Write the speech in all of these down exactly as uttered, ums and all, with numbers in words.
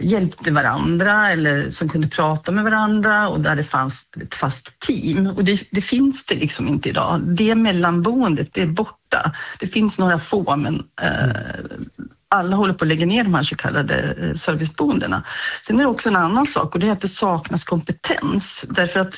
hjälpte varandra eller som kunde prata med varandra och där det fanns ett fast team. Och det, det finns det liksom inte idag. Det mellanboendet, det är borta. Det finns några få, men eh, alla håller på att lägga ner de här så kallade eh, serviceboendena. Sen är det också en annan sak och det är att det saknas kompetens. Därför att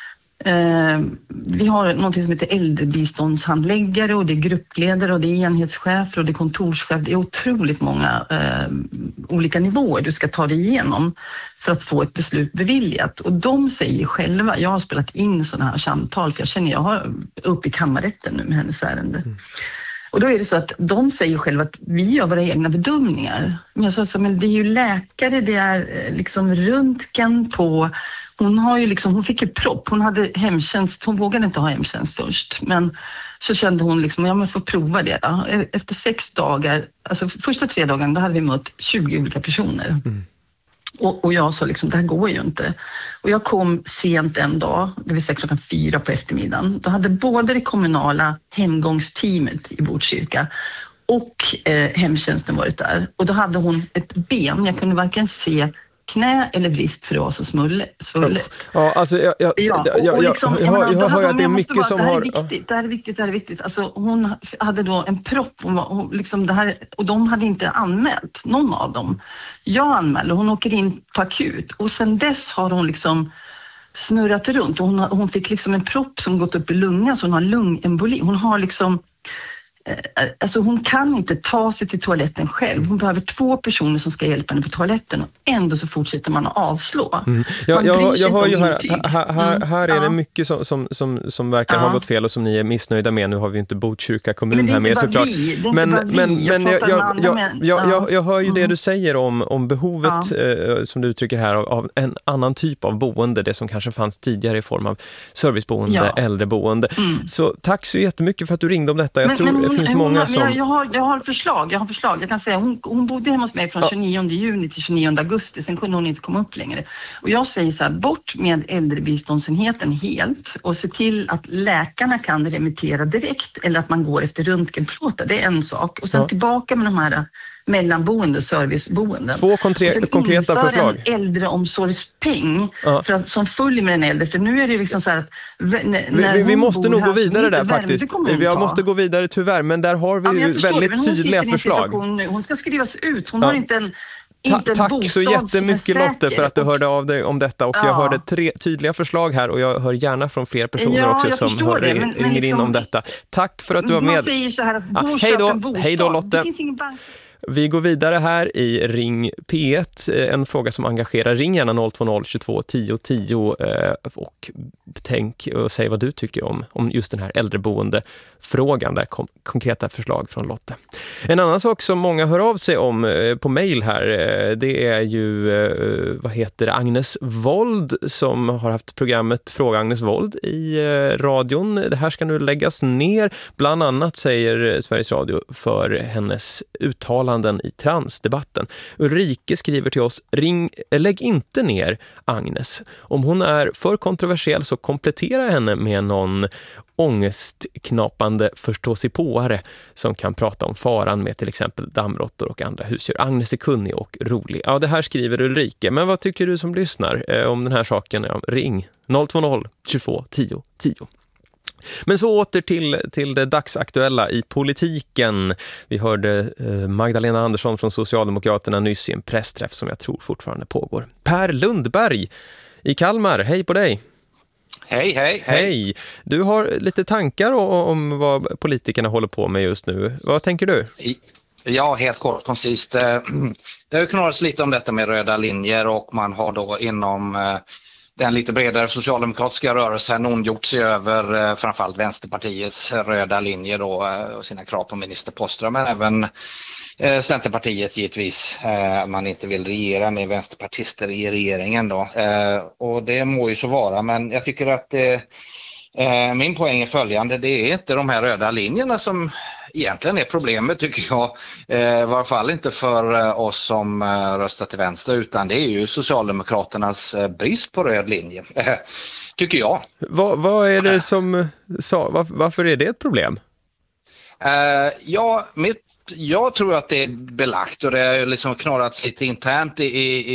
Eh, vi har något som heter äldrebiståndshandläggare och det är gruppledare och det är enhetschefer och det är kontorschef. Det är otroligt många eh, olika nivåer du ska ta dig igenom för att få ett beslut beviljat. Och de säger själva, jag har spelat in sådana här samtal för jag känner jag har upp i kammarrätten nu med hennes ärende. Mm. Och då är det så att de säger själva att vi gör våra egna bedömningar. Men jag sa så, men det är ju läkare, det är liksom röntgen på. Hon har ju liksom, hon fick ju propp. Hon hade hemtjänst, hon vågade inte ha hemtjänst först. Men så kände hon liksom, ja men får prova det då. Efter sex dagar, alltså första tre dagarna, då hade vi mött tjugo olika personer. Mm. Och, och jag sa liksom, det här går ju inte. Och jag kom sent en dag, det vill säga klockan fyra på eftermiddagen. Då hade både det kommunala hemgångsteamet i Botkyrka och eh, hemtjänsten varit där. Och då hade hon ett ben, jag kunde varken se knä eller vrist för det var så smulle, svullet. Ja, alltså jag, jag, ja, och, jag, och liksom, jag, jag, jag, jag hör att det är mycket bara, som det här har... är viktigt, det här är viktigt, det här är viktigt. Alltså hon hade då en propp, hon var, hon, liksom det här, och de hade inte anmält, någon av dem. Jag anmälde, hon åker in på akut och sen dess har hon liksom snurrat runt. Hon, hon fick liksom en propp som gått upp i lungan så hon har lungemboli. Hon har liksom Alltså hon kan inte ta sig till toaletten själv. Hon behöver två personer som ska hjälpa henne på toaletten och ändå så fortsätter man att avslå. Mm. Ja, jag, jag hör ju här att här, här, här är det mycket som, som, som, som verkar ja. ha gått fel och som ni är missnöjda med. Nu har vi inte Botkyrka kommun här med såklart. Men, men, men jag, jag, jag, jag, jag, jag, jag hör ju mm. det du säger om, om behovet ja. eh, som du uttrycker här av, av en annan typ av boende. Det som kanske fanns tidigare i form av serviceboende, ja. äldreboende. Mm. Så tack så jättemycket för att du ringde om detta. Jag men, tror men, det finns hon, många som... Jag, jag, har, jag har förslag, jag har förslag. Jag kan säga, hon, hon bodde hemma hos mig från tjugonionde juni till tjugonionde augusti. Sen kunde hon inte komma upp längre. Och jag säger så här, bort med äldrebiståndsenheten helt och se till att läkarna kan remittera direkt eller att man går efter röntgenplåtar. Det är en sak. Och sen ja. tillbaka med de här mellanboende, serviceboenden. Två kontre- konkreta förslag. En äldreomsorgspeng ja. för att, som följer med den äldre. För nu är det liksom så här att... När vi vi måste nog gå vidare där faktiskt. Vi måste gå vidare tyvärr, men där har vi ja, väldigt tydliga förslag. Hon ska skrivas ut. Hon ja. har inte en... Ta- tack så jättemycket Lotte för att du hörde av dig om detta och ja. jag hörde tre tydliga förslag här och jag hör gärna från fler personer ja, också som hör, det, men, ringer men liksom, in om detta. Tack för att du var med. Man säger så här att gå och hej köpa då, en bostad. hej då Lotte. Det finns ingen bank. Vi går vidare här i Ring P ett, en fråga som engagerar. Ring gärna noll två noll tjugotvå tio tio och tänk och säg vad du tycker om, om just den här äldreboende-frågan. Där kom konkreta förslag från Lotte. En annan sak som många hör av sig om på mejl här, det är ju, vad heter det, Agnes Wold som har haft programmet Fråga Agnes Wold i radion. Det här ska nu läggas ner. Bland annat säger Sveriges Radio för hennes uttalande i transdebatten. Ulrike skriver till oss, ring, lägg inte ner Agnes. Om hon är för kontroversiell så komplettera henne med någon ångestknapande förståsigpåare som kan prata om faran med till exempel dammråttor och andra husdjur. Agnes är kunnig och rolig. Ja, det här skriver Ulrike. Men vad tycker du som lyssnar eh, om den här saken? Ja, ring noll två noll tjugotvå tio tio. Men så åter till, till det dagsaktuella i politiken. Vi hörde eh, Magdalena Andersson från Socialdemokraterna nyss i en pressträff som jag tror fortfarande pågår. Per Lundberg i Kalmar, hej på dig! Hej, hej, hej! Hej! Du har lite tankar om vad politikerna håller på med just nu. Vad tänker du? Ja, helt kort, koncist. Det har ju knarrats lite om detta med röda linjer och man har då inom den lite bredare socialdemokratiska rörelsen ondgjort sig över eh, framförallt Vänsterpartiets röda linjer då, eh, och sina krav på ministerposter, men även eh, Centerpartiet givetvis. Eh, man inte vill regera med vänsterpartister i regeringen då. Eh, och det må ju så vara, men jag tycker att eh, eh, min poäng är följande. Det är inte de här röda linjerna som egentligen är problemet, tycker jag. Eh, I varje fall inte för eh, oss som eh, röstar till vänster, utan det är ju Socialdemokraternas eh, brist på röd linje, eh, tycker jag. Va, vad är det som sa, var, varför är det ett problem? Eh, ja, mitt, jag tror att det är belagt och det är liksom knarrats lite internt i, i